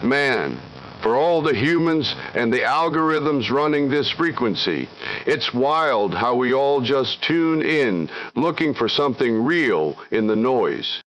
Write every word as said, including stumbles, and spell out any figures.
Man, for all the humans and the algorithms running this frequency, it's wild how we all just tune in, looking for something real in the noise.